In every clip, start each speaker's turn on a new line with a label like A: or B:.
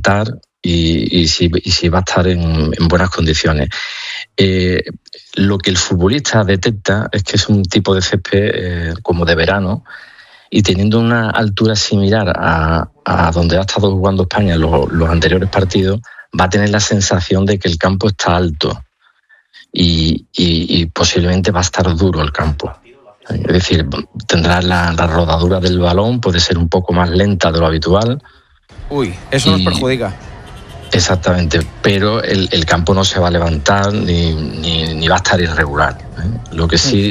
A: levantar y si va a estar en buenas condiciones. Lo que el futbolista detecta es que es un tipo de césped como de verano, y teniendo una altura similar a donde ha estado jugando España los anteriores partidos, va a tener la sensación de que el campo está alto y posiblemente va a estar duro el campo. Es decir, tendrá la rodadura del balón, puede ser un poco más lenta de lo habitual.
B: Eso nos perjudica.
A: Exactamente, pero el campo no se va a levantar ni va a estar irregular. Lo que sí.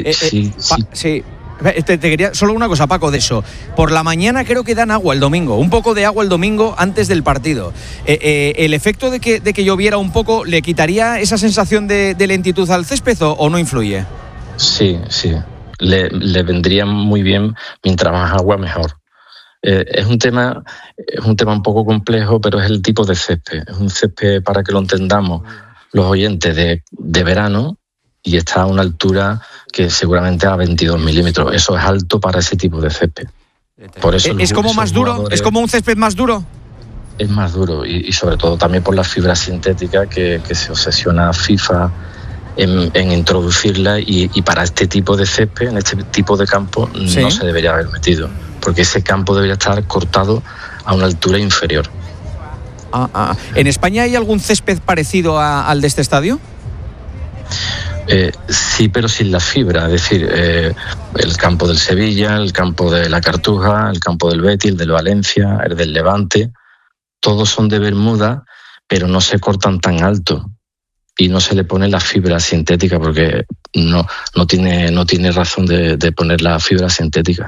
B: Te quería solo una cosa, Paco, de eso. Por la mañana creo que dan agua el domingo, un poco de agua el domingo antes del partido. ¿El efecto de que lloviera un poco le quitaría esa sensación de lentitud al césped o no influye?
A: Sí. Le vendría muy bien, mientras más agua mejor. Es un tema un poco complejo, pero es el tipo de césped. Es un césped, para que lo entendamos los oyentes, de verano, y está a una altura que seguramente a 22 milímetros. Eso es alto para ese tipo de césped. Por eso
B: ¿Es como más duro? ¿Es como un césped más duro?
A: Es más duro y sobre todo también por la fibra sintética que se obsesiona FIFA en introducirla, y para este tipo de césped, en este tipo de campo, ¿sí? No se debería haber metido, porque ese campo debería estar cortado a una altura inferior.
B: ¿En España hay algún césped parecido al de este estadio?
A: Sí, pero sin la fibra, es decir, el campo del Sevilla, el campo de la Cartuja, el campo del Betis, el del Valencia, el del Levante, todos son de Bermuda, pero no se cortan tan alto y no se le pone la fibra sintética, porque no tiene razón de poner la fibra sintética.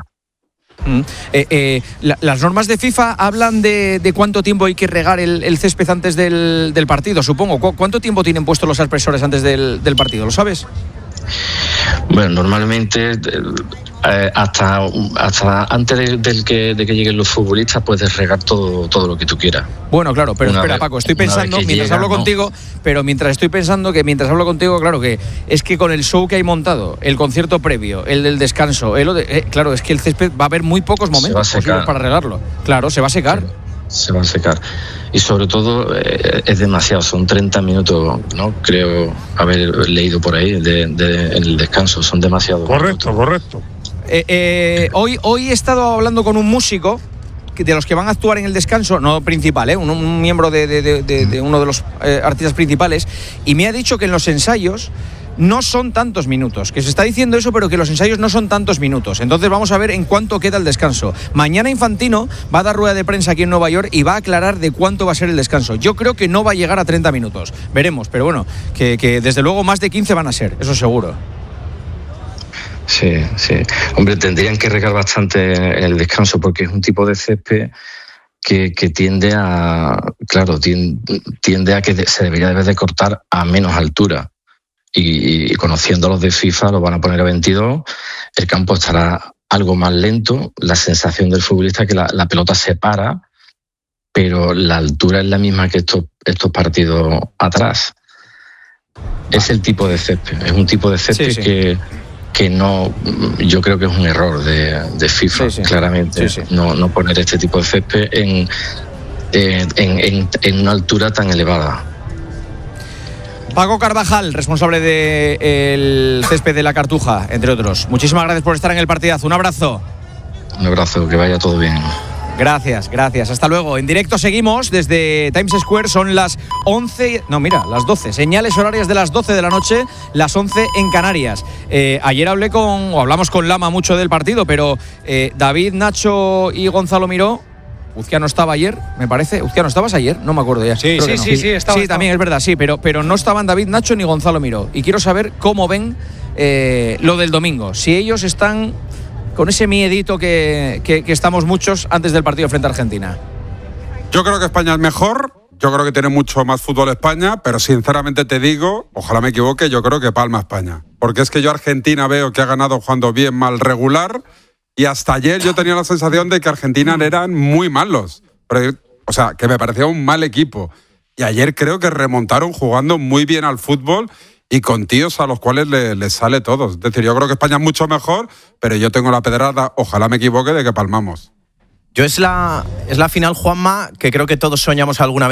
B: Las normas de FIFA hablan de cuánto tiempo hay que regar el césped antes del partido, supongo. ¿Cuánto tiempo tienen puestos los aspersores antes del partido? ¿Lo sabes?
A: Bueno, normalmente hasta antes de que lleguen los futbolistas puedes regar todo lo que tú quieras.
B: Bueno, claro, pero espera, Paco, estoy pensando mientras hablo contigo, pero mientras hablo contigo, claro, que es que con el show que hay montado, el concierto previo, el del descanso, claro, es que el césped va a haber muy pocos momentos posibles para regarlo. Claro, se va a secar.
A: Se va a secar. Y sobre todo es demasiado, son 30 minutos, ¿no? Creo haber leído por ahí en el descanso, son demasiado.
C: Correcto.
B: Hoy he estado hablando con un músico de los que van a actuar en el descanso, no principal, un miembro de uno de los artistas principales, y me ha dicho que en los ensayos no son tantos minutos, que se está diciendo eso, pero que los ensayos no son tantos minutos. Entonces vamos a ver en cuánto queda el descanso. Mañana Infantino va a dar rueda de prensa aquí en Nueva York y va a aclarar de cuánto va a ser el descanso. Yo creo que no va a llegar a 30 minutos. Veremos, pero bueno, que desde luego más de 15 van a ser, eso seguro.
A: Sí. Hombre, tendrían que regar bastante en el descanso, porque es un tipo de césped que tiende a que se debería de cortar a menos altura. Y conociendo a los de FIFA, lo van a poner a 22, el campo estará algo más lento, la sensación del futbolista es que la pelota se para, pero la altura es la misma que estos partidos atrás. Es el tipo de césped, es un tipo de césped que no, yo creo que es un error de FIFA, claramente, no poner este tipo de césped en una altura tan elevada.
B: Paco Carvajal, responsable del césped de la Cartuja, entre otros. Muchísimas gracias por estar en el partidazo. Un abrazo.
A: Un abrazo, que vaya todo bien.
B: Gracias. Hasta luego. En directo seguimos desde Times Square. Son las 11... No, mira, las 12. Señales horarias de las 12 de la noche, las 11 en Canarias. Ayer hablamos con Lama mucho del partido, pero David, Nacho y Gonzalo Miró... Uzquiano estaba ayer, me parece. ¿Uzquiano estabas ayer? No me acuerdo ya.
D: Sí, estaba.
B: Sí, también es verdad, sí, pero no estaban David, Nacho ni Gonzalo Miró. Y quiero saber cómo ven lo del domingo. Si ellos están con ese miedito que estamos muchos antes del partido frente a Argentina.
C: Yo creo que España es mejor. Yo creo que tiene mucho más fútbol España, pero sinceramente te digo, ojalá me equivoque, yo creo que palma España. Porque es que yo Argentina veo que ha ganado jugando bien, mal, regular. Y hasta ayer yo tenía la sensación de que Argentina eran muy malos. O sea, que me parecía un mal equipo. Y ayer creo que remontaron jugando muy bien al fútbol y con tíos a los cuales les sale todo. Es decir, yo creo que España es mucho mejor, pero yo tengo la pedrada, ojalá me equivoque, de que palmamos.
D: Es la final, Juanma, que creo que todos soñamos alguna vez.